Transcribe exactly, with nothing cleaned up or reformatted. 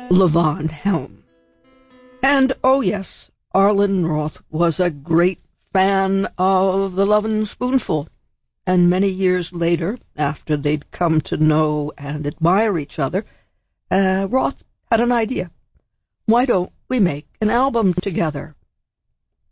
Levon Helm. And, oh yes, Arlen Roth was a great fan of The Lovin' Spoonful. And many years later, after they'd come to know and admire each other, uh, Roth had an idea. Why don't we make an album together?